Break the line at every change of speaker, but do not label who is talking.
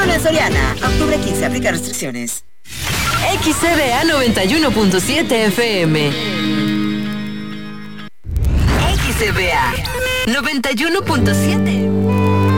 Solo en Soriana. Octubre 15, aplica restricciones.
XCBA 91.7 FM. XCBA 91.7.